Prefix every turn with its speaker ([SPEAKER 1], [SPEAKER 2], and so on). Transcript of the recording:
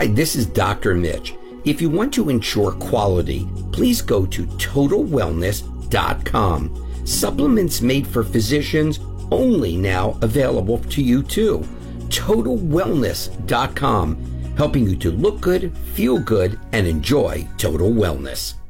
[SPEAKER 1] Hi, this is Dr. Mitch. If you want to ensure quality, please go to TotalWellness.com. Supplements made for physicians only now available to you too. TotalWellness.com, helping you to look good, feel good, and enjoy total wellness.